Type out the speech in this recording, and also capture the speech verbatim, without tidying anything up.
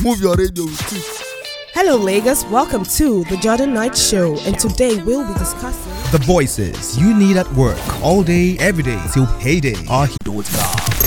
Move your radio with it. Hello, Lagos. Welcome to the Jordan Knight Show, and today we'll be discussing the voices you need at work all day, every day till payday. Are here.